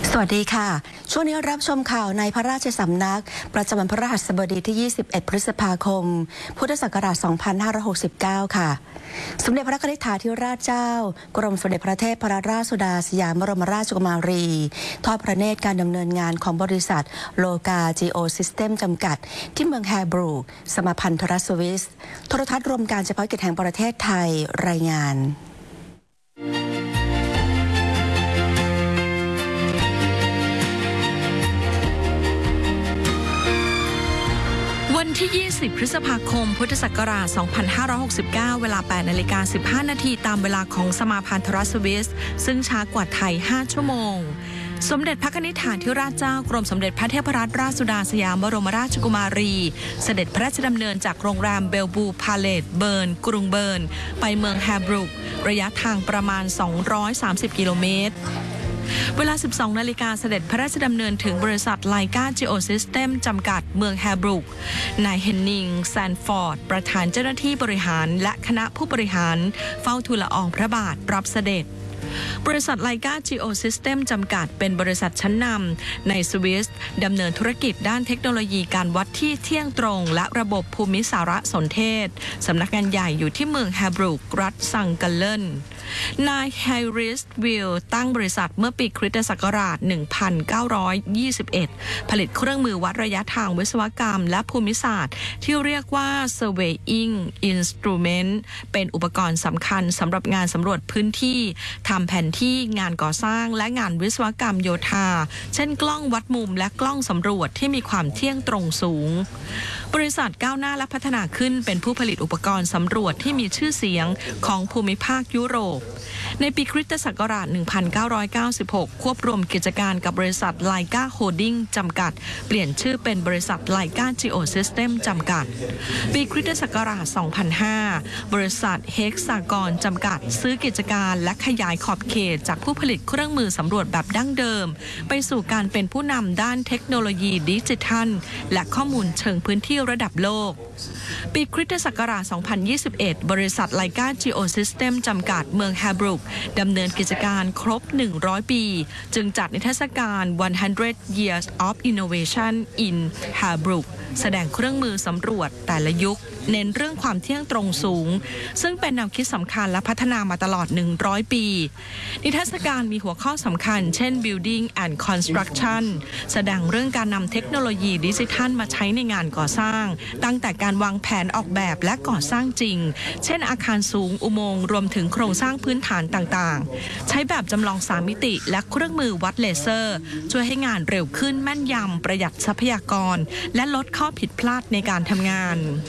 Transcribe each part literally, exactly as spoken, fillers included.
สวัสดีค่ะช่วงนี้รับชมข่าวในพระราชสำนักประจำวันพฤหัสบดีที่ยี่สิบเอ็ดพฤษภาคมพุทธศักราชสองพันห้าร้อยหกสิบเก้าค่ะสมเด็จพระนิธิถาธิราชเจ้ากรมสมเด็จพระเทพรัตนราชสุดาสยามบรมราชกุมารีทอดพระเนตรการดำเนินงานของบริษัทโลกาจีโอซิสเต็มจำกัดที่เมืองแฮบรูกสมาพันธรัฐสวิสโทรทัศน์รวมการเฉพาะกิจแห่งประเทศไทยรายงานวันที่ยี่สิบพฤษภาคมพุทธศักราชสองพันห้าร้อยหกสิบเก้าเวลา แปดนาฬิกาสิบห้านาทีตามเวลาของสมาพันธรัฐสวิสซึ่งช้ากว่าไทยห้าชั่วโมงสมเด็จพระนิธิถาธิราชเจ้ากรมสมเด็จพระเทพรัตนราชสุดาสยามบรมราชกุมารีเสด็จพระราชดำเนินจากโรงแรมเบลบูพาเลตเบิร์นกรุงเบิร์นไปเมืองแฮบรูกระยะทางประมาณสองร้อยสามสิบกิโลเมตรเวลา สิบสองนาฬิกาเสด็จพระราชดำเนินถึงบริษัทไลกาจีโอซิสเต็มจำกัดเมืองแฮบรูกนายเฮนนิงแซนฟอร์ดประธานเจ้าหน้าที่บริหารและคณะผู้บริหารเฝ้าทูลละอองพระบาทรับเสด็จบริษัทไลกาจีโอซิสเต็มจำกัดเป็นบริษัทชั้นนำในสวิสดำเนินธุรกิจด้านเทคโนโลยีการวัดที่เที่ยงตรงและระบบภูมิสารสนเทศสำนักงานใหญ่อยู่ที่เมืองแฮบรูกรัฐซังกัลเลนนายไฮริสวิลตั้งบริษัทเมื่อปีคริสตศักราชหนึ่งพันเก้าร้อยยี่สิบเอ็ดผลิตเครื่องมือวัดระยะทางวิศวกรรมและภูมิศาสตร์ที่เรียกว่า Surveying Instrument เป็นอุปกรณ์สำคัญสำหรับงานสำรวจพื้นที่ทำแผนที่งานก่อสร้างและงานวิศวกรรมโยธาเช่นกล้องวัดมุมและกล้องสำรวจที่มีความเที่ยงตรงสูงบริษัทก้าวหน้าและพัฒนาขึ้นเป็นผู้ผลิตอุปกรณ์สำรวจที่มีชื่อเสียงของภูมิภาคยุโรปในปีคริสตศักราชหนึ่งพันเก้าร้อยเก้าสิบหกควบรวมกิจการกับบริษัทไลกาโฮลดิ้งจำกัดเปลี่ยนชื่อเป็นบริษัทไลกาจีโอซิสเต็มจำกัดปีคริสตศักราชสองพันห้าบริษัทเฮกซากรจำกัดซื้อกิจการและขยายขอบเขตจากผู้ผลิตเครื่องมือสำรวจแบบดั้งเดิมไปสู่การเป็นผู้นำด้านเทคโนโลยีดิจิทัลและข้อมูลเชิงพื้นที่ระดับโลกปีคริสตศักราชสองพันยี่สิบเอ็ดบริษัทไลกาจีโอซิสเต็มจำกัดเมืองแฮบรูกดำเนินกิจการครบหนึ่งร้อยปีจึงจัดนิทรรศการหนึ่งร้อย years of innovation in Herbrook แสดงเครื่องมือสำรวจแต่ละยุคเน้นเรื่องความเที่ยงตรงสูงซึ่งเป็นแนวคิดสำคัญและพัฒนามาตลอดหนึ่งร้อยปีนิทรรศการมีหัวข้อสำคัญเช่น building and construction แสดงเรื่องการนำเทคโนโลยีดิจิทัลมาใช้ในงานก่อสร้างตั้งแต่การวางแผนออกแบบและก่อสร้างจริงเช่นอาคารสูงอุโมงค์รวมถึงโครงสร้างพื้นฐานต่างๆใช้แบบจำลองสามมิติและเครื่องมือวัดเลเซอร์ช่วยให้งานเร็วขึ้นแม่นยำประหยัดทรัพยากรและลดข้อผิดพลาดในการทำงาน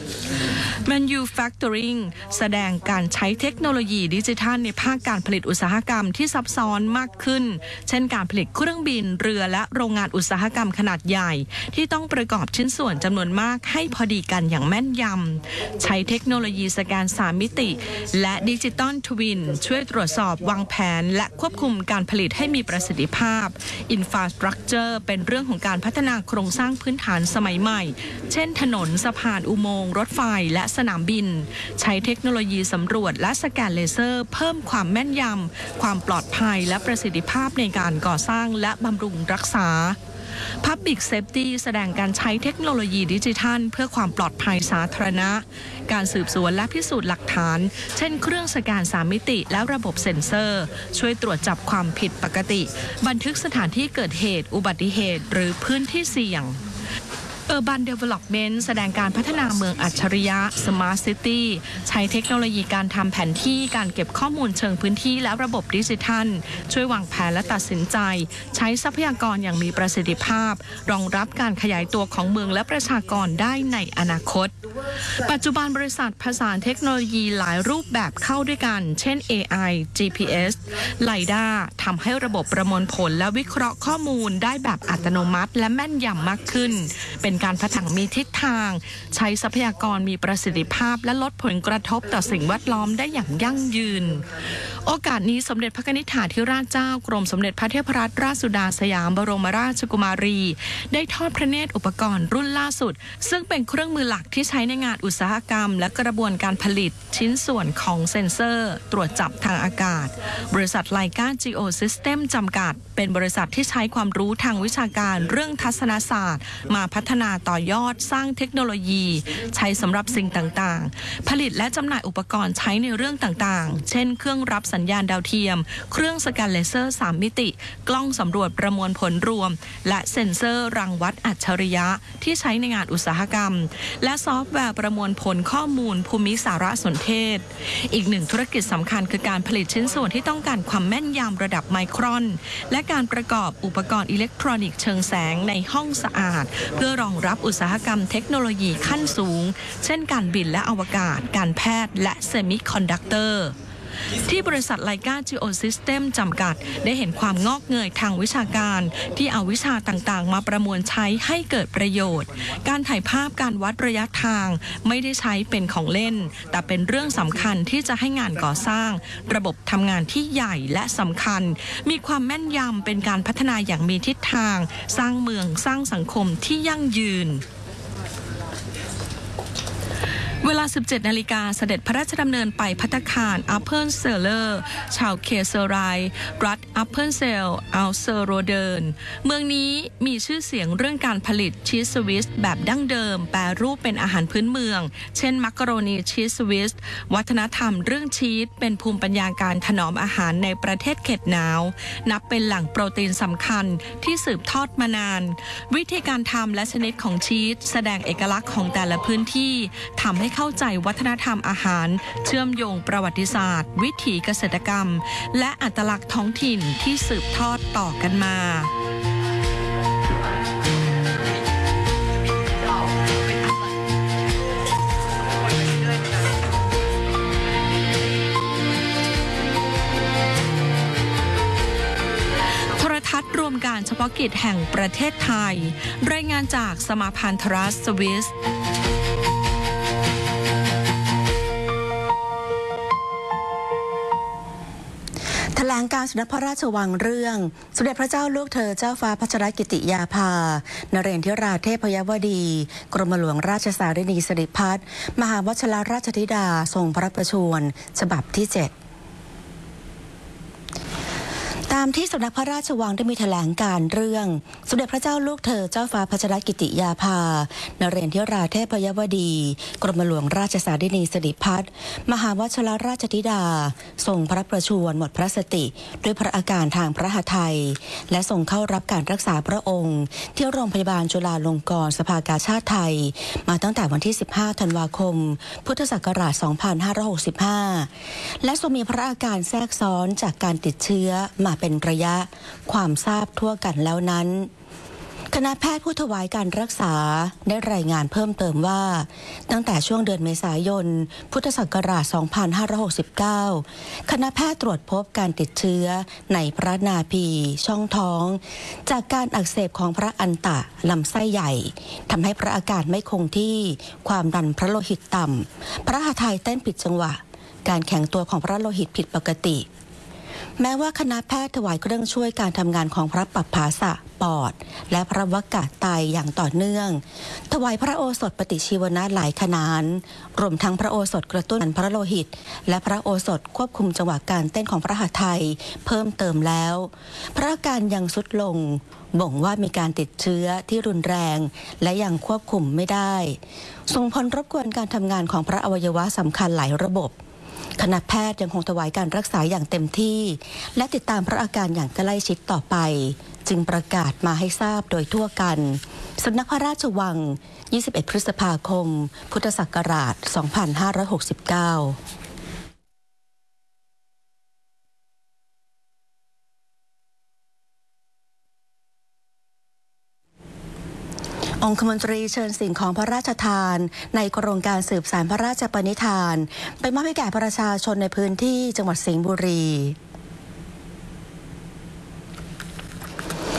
Manufacturing แสดงการใช้เทคโนโลยีดิจิทัลในภาคการผลิตอุตสาหกรรมที่ซับซ้อนมากขึ้นเช่นการผลิตเครื่องบินเรือและโรงงานอุตสาหกรรมขนาดใหญ่ที่ต้องประกอบชิ้นส่วนจำนวนมากให้พอดีกันอย่างแม่นยำใช้เทคโนโลยีสแกนสามมิติและดิจิตอลทวินช่วยตรวจสอบวางแผนและควบคุมการผลิตให้มีประสิทธิภาพ Infrastructure เป็นเรื่องของการพัฒนาโครงสร้างพื้นฐานสมัยใหม่เช่นถนนสะพานอุโมงค์รถไฟและสนามบินใช้เทคโนโลยีสำรวจและสแกนเลเซอร์เพิ่มความแม่นยำความปลอดภัยและประสิทธิภาพในการก่อสร้างและบำรุงรักษาPublic Safety แสดงการใช้เทคโนโลยีดิจิทัลเพื่อความปลอดภัยสาธารณะการสืบสวนและพิสูจน์หลักฐานเช่นเครื่องสแกนสามมิติและระบบเซ็นเซอร์ช่วยตรวจจับความผิดปกติบันทึกสถานที่เกิดเหตุอุบัติเหตุหรือพื้นที่เสี่ยงUrban Development แสดงการพัฒนาเมืองอัจฉริยะ Smart City ใช้เทคโนโลยีการทำแผนที่การเก็บข้อมูลเชิงพื้นที่และระบบดิจิทัลช่วยวางแผนและตัดสินใจใช้ทรัพยากรอย่างมีประสิทธิภาพรองรับการขยายตัวของเมืองและประชากรได้ในอนาคตปัจจุบันบริษัทผสานเทคโนโลยีหลายรูปแบบเข้าด้วยกันเช่น เอ ไอ จี พี เอส ไลด้าทำให้ระบบประมวลผลและวิเคราะห์ข้อมูลได้แบบอัตโนมัติและแม่นยำมากขึ้นเป็นการพัฒนามีทิศทางใช้ทรัพยากรมีประสิทธิภาพและลดผลกระทบต่อสิ่งแวดล้อมได้อย่างยั่งยืนโอกาสนี้สมเด็จพระนิธิถาธิราชเจ้ากรมสมเด็จพระเทพรัตนราชสุดาสยามบรมราชกุมารีได้ทอดพระเนตรอุปกรณ์รุ่นล่าสุดซึ่งเป็นเครื่องมือหลักที่ใช้ในงานานอุตสาหกรรมและกระบวนการผลิตชิ้นส่วนของเซ็นเซอร์ตรวจจับทางอากาศบริษัทไลกา Geo System จำกัดเป็นบริษัทที่ใช้ความรู้ทางวิชาการเรื่องทัศนศาสตร์มาพัฒนาต่อยอดสร้างเทคโนโลยีใช้สำหรับสิ่งต่างๆผลิตและจำหน่ายอุปกรณ์ใช้ในเรื่องต่างๆเช่นเครื่องรับสัญญาณดาวเทียมเครื่องสแกนเลเซอร์สามมิติกล้องสำรวจประมวลผลรวมและเซ็นเซอร์รังวัดอัจฉริยะที่ใช้ในงานอุตสาหกรรมและซอฟต์แวร์ประมวลผลข้อมูลภูมิสารสนเทศอีกหนึ่งธุรกิจสำคัญคือการผลิตชิ้นส่วนที่ต้องการความแม่นยำระดับไมครอนและการประกอบอุปกรณ์อิเล็กทรอนิกส์เชิงแสงในห้องสะอาดเพื่อรองรับอุตสาหกรรมเทคโนโลยีขั้นสูงเช่นการบินและอวกาศการแพทย์และเซมิคอนดักเตอร์ที่บริษัทไลกา Geo System จำกัดได้เห็นความงอกเงยทางวิชาการที่เอาวิชาต่างๆมาประมวลใช้ให้เกิดประโยชน์การถ่ายภาพการวัดระยะทางไม่ได้ใช้เป็นของเล่นแต่เป็นเรื่องสำคัญที่จะให้งานก่อสร้างระบบทำงานที่ใหญ่และสำคัญมีความแม่นยำเป็นการพัฒนาอย่างมีทิศทางสร้างเมืองสร้างสังคมที่ยั่งยืนเวลา สิบเจ็ด นาฬิกาเสด็จพระราชดำเนินไปภัตตาคารอัพเพิลเซลเลอร์ชาวเคเซอร์ไรรัฐอัพเพิลเซลอัลเซอร์โรเดิร์นเมืองนี้มีชื่อเสียงเรื่องการผลิตชีสสวิสแบบดั้งเดิมแปรรูปเป็นอาหารพื้นเมืองเช่นมักกะโรนีชีสสวิสวัฒนธรรมเรื่องชีสเป็นภูมิปัญญาการถนอมอาหารในประเทศเขตหนาวนับเป็นแหล่งโปรตีนสำคัญที่สืบทอดมานานวิธีการทำและชนิดของชีสแสดงเอกลักษณ์ของแต่ละพื้นที่ทำให้เข้าใจวัฒนธรรมอาหารเชื่อมโยงประวัติศาสตร์วิถีเกษตรกรรมและอัตลักษณ์ท้องถิ่นที่สืบทอดต่อกันมาโทรทัศน์รวมการเฉพาะกิจแห่งประเทศไทยรายงานจากสมาพันธรัฐสวิสแถลงการสมเด็จพระราชวังเรื่องสมเด็จพระเจ้าลูกเธอเจ้าฟ้าพัชรกิติยาภานเรศธิราเทพยวดีกรมหลวงราชสารินีสิริพัฒน์มหาวชิรราชธิดาทรงพระประชวรฉบับที่เจ็ดตามที่สำนักพระราชวังได้มีแถลงการเรื่องสมเด็จพระเจ้าลูกเธอเจ้าฟ้าพัชรกิติยาภานเรศธิราเทพยวดีกรมหลวงราชสารินีสิริพัฒน์มหาวชิรราชธิดาทรงพระประชวรหมดพระสติด้วยพระอาการทางพระหทัยและทรงเข้ารับการรักษาพระองค์ที่โรงพยาบาลจุฬาลงกรณ์สภากาชาดไทยมาตั้งแต่วันที่สิบห้าธันวาคมพุทธศักราชสองพันห้าร้อยหกสิบห้าและทรงมีพระอาการแทรกซ้อนจากการติดเชื้อมาเป็นระยะความทราบทั่วกันแล้วนั้นคณะแพทย์ผู้ถวายการรักษาได้รายงานเพิ่มเติมว่าตั้งแต่ช่วงเดือนเมษายนพุทธศักราชสองพันห้าร้อยหกสิบเก้าคณะแพทย์ตรวจพบการติดเชื้อในพระนาภีช่องท้องจากการอักเสบของพระอันตะลำไส้ใหญ่ทำให้พระอาการไม่คงที่ความดันพระโลหิตต่ำพระหทัยเต้นผิดจังหวะการแข็งตัวของพระโลหิตผิดปกติแม้ว่าคณะแพทย์ถวายเครื่องช่วยการทำงานของพระปัปภาสะปอดและพระวกะไตอย่างต่อเนื่องถวายพระโอสถปฏิชีวนะหลายขนานรวมทั้งพระโอสถกระตุ้นพระโลหิตและพระโอสถควบคุมจังหวะการเต้นของพระหทัยเพิ่มเติมแล้วพระอาการยังทรุดลงบ่งว่ามีการติดเชื้อที่รุนแรงและยังควบคุมไม่ได้ส่งผลรบกวนการทำงานของพระอวัยวะสำคัญหลายระบบคณะแพทย์ยังคงถวายการรักษาอย่างเต็มที่และติดตามพระอาการอย่างใกล้ชิดต่อไปจึงประกาศมาให้ทราบโดยทั่วกันสำนักพระราชวังยี่สิบเอ็ดพฤษภาคมพุทธศักราชสองพันห้าร้อยหกสิบเก้าองคมนตรีเชิญสิ่งของพระราชทานในโครงการสืบสานพระราชปณิธานไปมอบให้แก่ประชาชนในพื้นที่จังหวัดสิงห์บุรี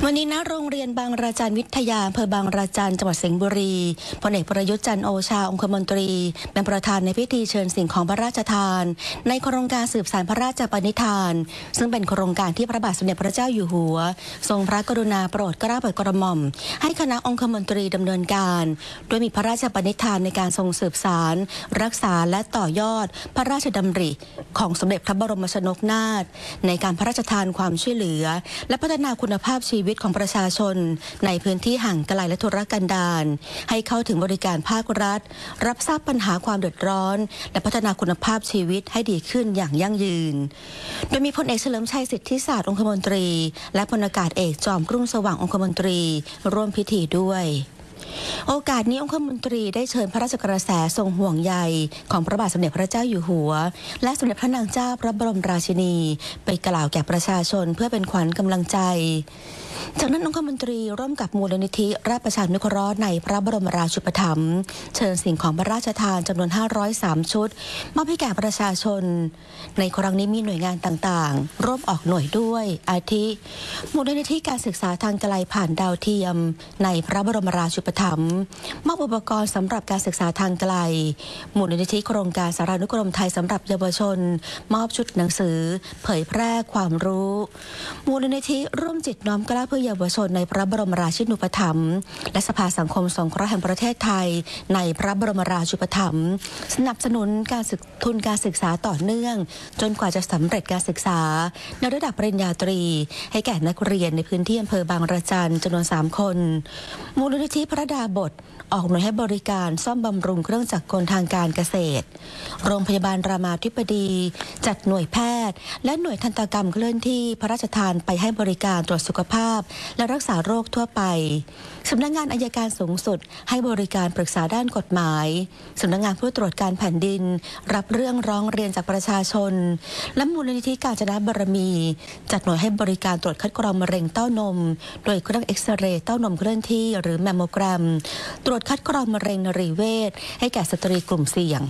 วันนี้ณโรงเรียนบางระจันวิทยาอำเภอบางระจันจังหวัดสิงห์บุรีพลเอกประยุทธ์จันทร์โอชาองคมนตรีเป็นประธานในพิธีเชิญสิ่งของพระราชทานในโครงการสืบสานพระราชปณิธานซึ่งเป็นโครงการที่พระบาทสมเด็จพระเจ้าอยู่หัวทรงพระกรุณาโปรดเกล้าโปรดกระหม่อมให้คณะองคมนตรีดำเนินการโดยมีพระราชปณิธานในการทรงสืบสานรักษาและต่อยอดพระราชดำริของสมเด็จพระบรมชนกนาถในการพระราชทานความช่วยเหลือและพัฒนาคุณภาพชีวิตของประชาชนในพื้นที่ห่างไกลและทุรกันดารให้เข้าถึงบริการภาครัฐรับทราบปัญหาความเดือดร้อนและพัฒนาคุณภาพชีวิตให้ดีขึ้นอย่างยั่งยืนโดยมีพลเอกเฉลิมชัยสิทธิศาสตร์องคมนตรีและพลอากาศเอกจอมกรุงสว่างองคมนตรีร่วมพิธีด้วยโอกาสนี้องคมนตรีได้เชิญพระราชกระแสทรงห่วงใยของพระบาทสมเด็จพระเจ้าอยู่หัวและสมเด็จพระนางเจ้าพระบรมราชินีไปกล่าวแก่ประชาชนเพื่อเป็นขวัญกำลังใจจากนั้นองคมนตรีร่วมกับมูลนิธิราชประชานุเคราะห์ในพระบรมราชูปถัมภ์เชิญสิ่งของพระราชทานจำนวนห้าร้อยสามชุดมอบให้แก่ประชาชนในครั้งนี้มีหน่วยงานต่างๆร่วมออกหน่วยด้วยอาทิมูลนิธิการศึกษาทางไกลผ่านดาวเทียมในพระบรมราชูปถัมภ์มอบอุปกรณ์สำหรับการศึกษาทางไกลมูลนิธิโครงการสารานุกรมไทยสำหรับเยาวชนมอบชุดหนังสือเผยแพร่ความรู้มูลนิธิร่วมจิตน้อมเกล้าเพื่อเยาวชนในพระบรมราชินูปถัมภ์และสภาสังคมสงเคราะห์แห่งประเทศไทยในพระบรมราชูปถัมภ์สนับสนุนการศึกทุนการศึกษาต่อเนื่องจนกว่าจะสำเร็จการศึกษาในระดับปริญญาตรีให้แก่นักเรียนในพื้นที่อำเภอบางระจันจำนวนสามคนมูลนิธิพระดาบทออกหน่วยให้บริการซ่อมบำรุงเครื่องจักรกลทางการเกษตรโรงพยาบาลรามาธิบดีจัดหน่วยแพทย์และหน่วยทันตกรรมเคลื่อนที่พระราชทานไปให้บริการตรวจสุขภาพและรักษาโรคทั่วไปสำนักงานอัยการสูงสุดให้บริการปรึกษาด้านกฎหมายสำนักงานผู้ตรวจการแผ่นดินรับเรื่องร้องเรียนจากประชาชนและมูลนิธิกาญจนบารมีจัดหน่วยให้บริการตรวจคัดกรองมะเร็งเต้านมโดยเครื่องเอ็กซเรย์เต้านมเคลื่อนที่หรือแมมโมแกรมตรวจคัดกรองมะเร็งนรีเวชให้แก่สตรีกลุ่มเสี่ยง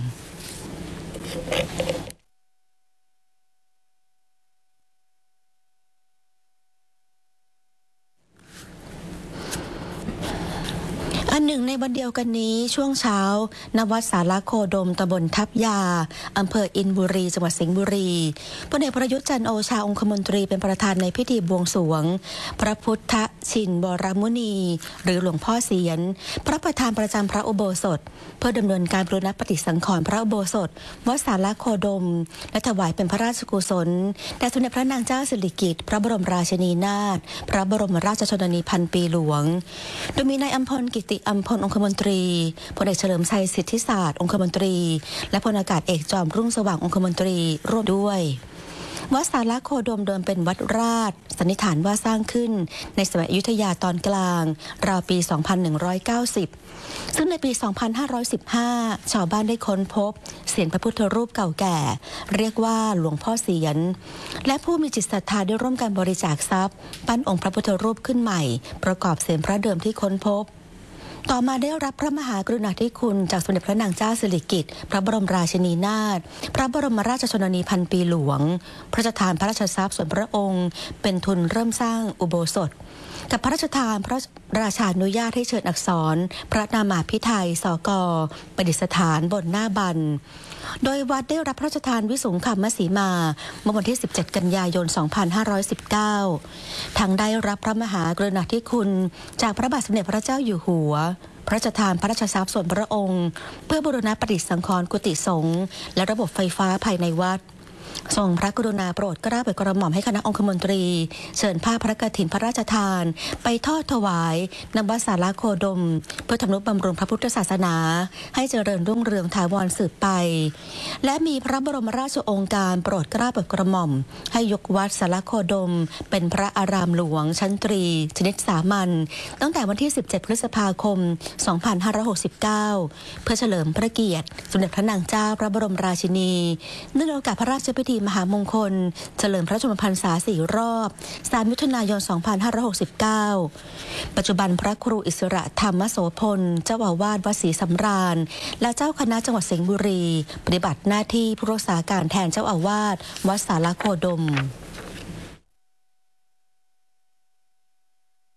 อันหนึ่งในวันเดียวกันนี้ช่วงเช้าณวัดสาราโคดมตำบลทับยาอำเภออินบุรีจังหวัดสิงห์บุรีพลเอกประยุทธ์จันทร์โอชาองคมนตรีเป็นประธานในพิธีบวงสรวงพระพุทธชินบรมุนีหรือหลวงพ่อเสียนพระประธานประจำพระอุโบสถเพื่อดำเนินการบูรณะปฏิสังขรณ์พระอุโบสถวัดสาราโคดมและถวายเป็นพระราชกุศลแด่สมเด็จพระนางเจ้าสิริกิติ์พระบรมราชินีนาถพระบรมราชชนนีพันปีหลวงโดยมีนายอัมพลกิติอัมพลองคมนตรีพลเอกเฉลิมชัยสิทธิศาสตร์องคมนตรีและพลอากาศเอกจอมรุ่งสว่างองคมนตรีร่วมด้วยวัดสาราโคดมเดิมเป็นวัดราชสันนิษฐานว่าสร้างขึ้นในสมัยอยุธยาตอนกลางราวปี สองพันหนึ่งร้อยเก้าสิบ ซึ่งในปี สองพันห้าร้อยสิบห้า ชาวบ้านได้ค้นพบเสียนพระพุทธรูปเก่าแก่เรียกว่าหลวงพ่อเสียนและผู้มีจิตศรัทธาได้ร่วมกันบริจาคทรัพย์ปั้นองค์พระพุทธรูปขึ้นใหม่ประกอบเสียนพระเดิมที่ค้นพบต่อมาได้รับพระมหากรุณาธิคุณจากสมเด็จพระนางเจ้าสิริกิติ์พระบรมราชินีนาถพระบรมราชชนนีพันปีหลวงพระราชทานพระราชทรัพย์ส่วนพระองค์เป็นทุนเริ่มสร้างอุโบสถกับพระราชทานพระราชานุญาตให้เชิญอักษรพระนามาภิไธยสกประดิษฐานบนหน้าบันโดยวัดได้รับพระราชทานวิสุงคัมมสีมาเมื่อวันที่สิบเจ็ดกันยายนสองพันห้าร้อยสิบเก้าทั้งได้รับพระมหากรุณาธิคุณจากพระบาทสมเด็จพระเจ้าอยู่หัวพระราชทานพระราชทรัพย์ส่วนพระองค์เพื่อบูรณะปฏิสังขรณ์กุฏิสงฆ์และระบบไฟฟ้าภายในวัดทรงพระกรุณาโปรดเกล้าโปรดกระหม่อมให้คณะองคมนตรีเชิญผ้าพระกฐินพระราชทานไปทอดถวายณวัดสาราโคดมเพื่อทำนุบำรุงพระพุทธศาสนาให้เจริญรุ่งเรืองถาวรสืบไปและมีพระบรมราชโองการโปรดเกล้าโปรดกระหม่อมให้ยกวัดสาราโคดมเป็นพระอารามหลวงชั้นตรีชนิดสามัญตั้งแต่วันที่สิบเจ็ดพฤษภาคมสองพันห้าร้อยหกสิบเก้าเพื่อเฉลิมพระเกียรติสมเด็จพระนางเจ้าพระบรมราชินีเนื่องในโอกาสพระราชพิธีมหามงคลเฉลิมพระชนมพรรษาสี่รอบสามมิถุนายนสองพันห้าร้อยหกสิบเก้าปัจจุบันพระครูอิสระธรรมโสพลเจ้าอาวาสวัดศรีสำราญและเจ้าคณะจังหวัดสิงห์บุรีปฏิบัติหน้าที่ผู้รักษาการแทนเจ้าอาวาสวัดสาราโคดม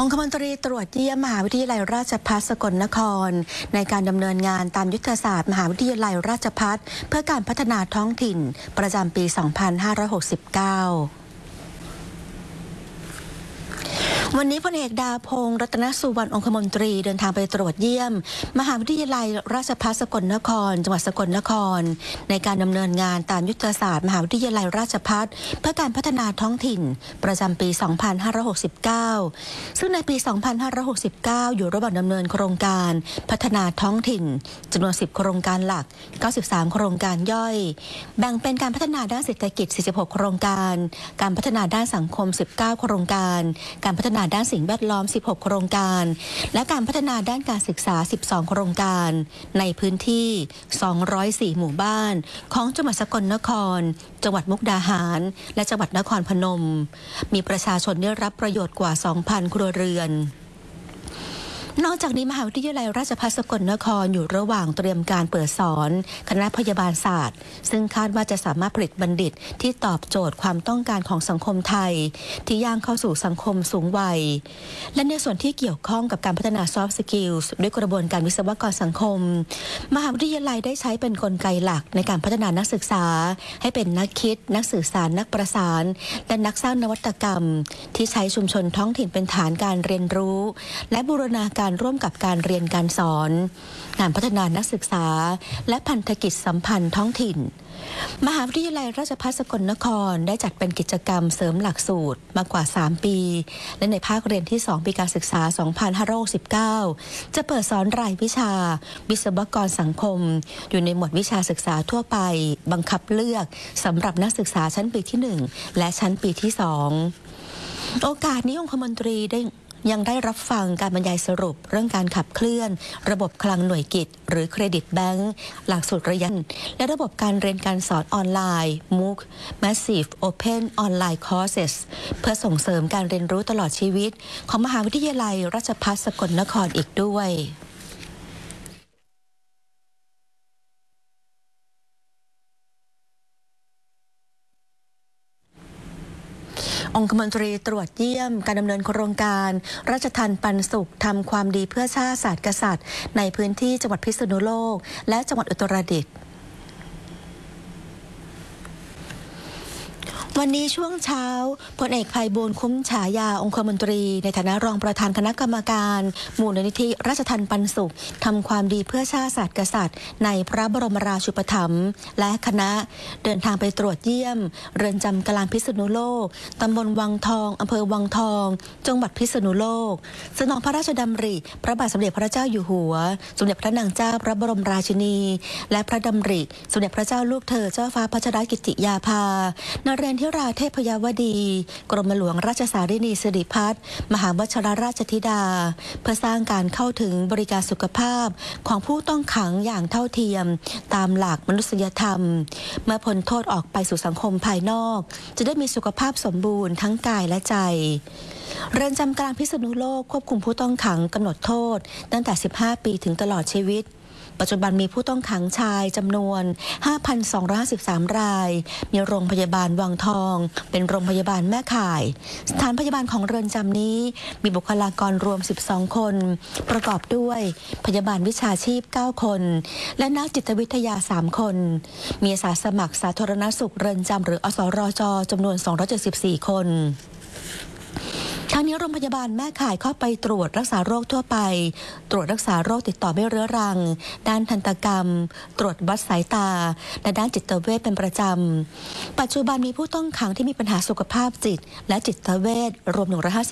องคมนตรีตรวจเยี่ยมมหาวิทยาลัยราชภัฏสกลนครในการดำเนินงานตามยุทธศาสตร์มหาวิทยาลัยราชภัฏเพื่อการพัฒนาท้องถิ่นประจำปี สองพันห้าร้อยหกสิบเก้าวันนี้พลเอกดาพงษ์รัตนสุวรรณองคมนตรีเดินทางไปตรวจเยี่ยมมหาวิทยาลัยราชภัฏสกลนครจังหวัดสกลนครในการดำเนินงานตามยุทธศาสตร์มหาวิทยาลัยราชภัฏเพื่อการพัฒนาท้องถิ่นประจำปี สองพันห้าร้อยหกสิบเก้า ซึ่งในปี สองพันห้าร้อยหกสิบเก้า อยู่ระหว่างดำเนินโครงการพัฒนาท้องถิ่นจำนวน สิบ โครงการหลัก เก้าสิบสาม โครงการย่อยแบ่งเป็นการพัฒนาด้านเศรษฐกิจ สี่สิบหก โครงการการพัฒนาด้านสังคม สิบเก้า โครงการการพัฒนาด้านสิ่งแวดล้อม สิบหก โครงการและการพัฒนาด้านการศึกษา สิบสอง โครงการในพื้นที่ สองร้อยสี่ หมู่บ้านของจังหวัดสกลนครจังหวัดมุกดาหารและจังหวัดนครพนมมีประชาชนได้รับประโยชน์กว่า สองพัน ครัวเรือนนอกจากนี้มหาวิทยาลัยราชภัฏสกลนครอยู่ระหว่างเตรียมการเปิดสอนคณะพยาบาลศาสตร์ซึ่งคาดว่าจะสามารถผลิตบัณฑิตที่ตอบโจทย์ความต้องการของสังคมไทยที่ย่างเข้าสู่สังคมสูงวัยและในส่วนที่เกี่ยวข้องกับการพัฒนา soft skills ด้วยกระบวนการวิศวกรสังคมมหาวิทยาลัยได้ใช้เป็นกลไกหลักในการพัฒนานักศึกษาให้เป็นนักคิดนักสื่อสารนักประสานและนักสร้างนวัตกรรมที่ใช้ชุมชนท้องถิ่นเป็นฐานการเรียนรู้และบูรณาการร่วมกับการเรียนการสอนการพัฒนานักศึกษาและพันธกิจสัมพันธ์ท้องถิ่นมหาวิทยาลัยราชภัฏสกลนครได้จัดเป็นกิจกรรมเสริมหลักสูตรมากว่า สาม ปีและในภาคเรียนที่ สอง ปีการศึกษา สองพันห้าร้อยหกสิบเก้า จะเปิดสอนรายวิชาวิศวกรสังคมอยู่ในหมวดวิชาศึกษาทั่วไปบังคับเลือกสำหรับนักศึกษาชั้นปีที่ หนึ่ง และชั้นปีที่ สอง โอกาสนี้องคมนตรีได้ยังได้รับฟังการบรรยายสรุปเรื่องการขับเคลื่อนระบบคลังหน่วยกิจหรือเครดิตแบงก์หลักสูตรระยะและระบบการเรียนการสอนออนไลน์ มูค Massive Open Online Courses เพื่อส่งเสริมการเรียนรู้ตลอดชีวิตของมหาวิทยาลัยราชภัฏสกลนครอีกด้วยองคมนตรีตรวจเยี่ยมการดำเนินโครงการราชทัณฑ์ปันสุขทำความดีเพื่อชาติศาสตร์กษัตริย์ในพื้นที่จังหวัดพิษณุโลกและจังหวัดอุตรดิตถ์วันนี้ช่วงเช้าพลเอกไพบูลย์คุ้มฉายาองคมนตรีในฐานะรองประธานคณะกรรมการมูลนิธิราชทัณฑ์ปันสุขทำความดีเพื่อชาติศาสตร์กษัตริย์ในพระบรมราชูปถัมภ์และคณะเดินทางไปตรวจเยี่ยมเรือนจำกลางพิษณุโลกตำบลวังทองอำเภอวังทองจังหวัดพิษณุโลกสนองพระราชดำริพระบาทสมเด็จพระเจ้าอยู่หัวสมเด็จพระนางเจ้าพระบรมราชินีและพระดำริสมเด็จพระเจ้าลูกเธอเจ้าฟ้าพัชรกิติยาภานเรศธิราเทพยวดีกรมหลวงราชสารินีสิริพัฒน์มหาวชิรราชธิดาเพื่อสร้างการเข้าถึงบริการสุขภาพของผู้ต้องขังอย่างเท่าเทียมตามหลักมนุษยธรรมเมื่อพ้นโทษออกไปสู่สังคมภายนอกจะได้มีสุขภาพสมบูรณ์ทั้งกายและใจเรือนจำกลางพิษณุโลกควบคุมผู้ต้องขังกำหนดโทษตั้งแต่สิบห้าปีถึงตลอดชีวิตปัจจุบันมีผู้ต้องขังชายจำนวน ห้าพันสองร้อยห้าสิบสาม รายมีโรงพยาบาลวังทองเป็นโรงพยาบาลแม่ข่ายสถานพยาบาลของเรือนจำนี้มีบุคลากรรวมสิบสองคนประกอบด้วยพยาบาลวิชาชีพเก้าคนและนักจิตวิทยาสามคนมีอาสาสมัครสาธารณสุขเรือนจำหรืออสรจจำนวนสองร้อยเจ็ดสิบสี่คนทางนี้โรงพยาบาลแม่ข่ายเข้าไปตรวจรักษาโรคทั่วไปตรวจรักษาโรคติดต่อไม่เรื้อรังด้านทันตกรรมตรวจวัดสายตาและด้านจิตเวชเป็นประจำปัจจุบันมีผู้ต้องขังที่มีปัญหาสุขภาพจิตและจิตเวชรวมหนึ่งร้อยห้าสิบ